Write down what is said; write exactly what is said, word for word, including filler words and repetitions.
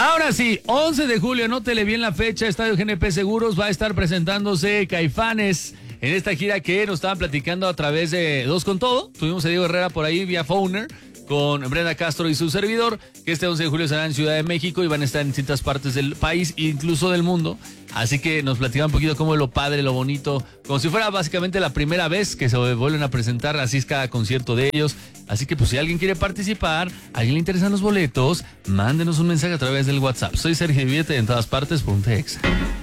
Ahora sí, once de julio, anótele bien la fecha, Estadio G N P Seguros va a estar presentándose Caifanes en esta gira que nos estaban platicando a través de Dos con Todo. Tuvimos a Diego Herrera por ahí vía Phoner con Brenda Castro y su servidor, que este once de julio será en Ciudad de México y van a estar en distintas partes del país, incluso del mundo. Así que nos platicaban un poquito cómo es lo padre, lo bonito, como si fuera básicamente la primera vez que se vuelven a presentar, así es cada concierto de ellos. Así que pues si alguien quiere participar, a alguien le interesan los boletos, mándenos un mensaje a través del WhatsApp. Soy Sergio Viviete en todas partes, ponte exa.